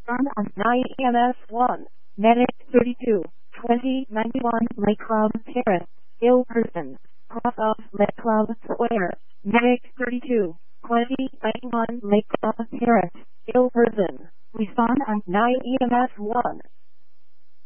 Respond on 9 EMS 1. Medic 32. 2091 Lake Club Terrace. Ill person. Cross off Lake Club Square. Medic 32. 2091 Lake Club Terrace. Ill person. Respond on 9 EMS 1.